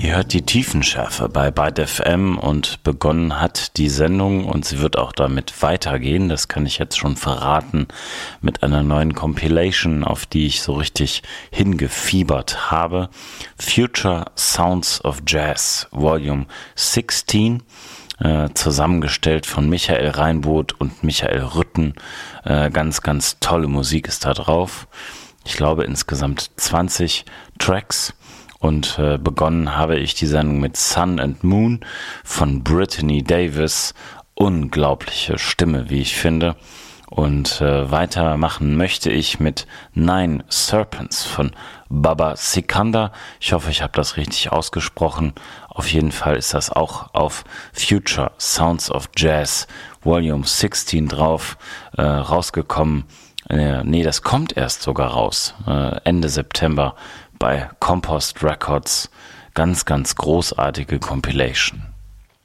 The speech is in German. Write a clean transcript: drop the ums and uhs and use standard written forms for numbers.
Ihr hört die Tiefenschärfe bei Byte FM und begonnen hat die Sendung und sie wird auch damit weitergehen, das kann ich jetzt schon verraten, mit einer neuen Compilation, auf die ich so richtig hingefiebert habe. Future Sounds of Jazz Volume 16, zusammengestellt von Michael Reinboth und Michael Rütten. Ganz, ganz tolle Musik ist da drauf. Ich glaube insgesamt 20 Tracks. Und begonnen habe ich die Sendung mit Sun and Moon von Brittany Davis. Unglaubliche Stimme, wie ich finde. Und weitermachen möchte ich mit Nine Serpents von Baba Sikandar. Ich hoffe, ich habe das richtig ausgesprochen. Auf jeden Fall ist das auch auf Future Sounds of Jazz Volume 16 drauf, rausgekommen. Das kommt erst sogar raus, Ende September bei Compost Records. Ganz, ganz großartige Compilation.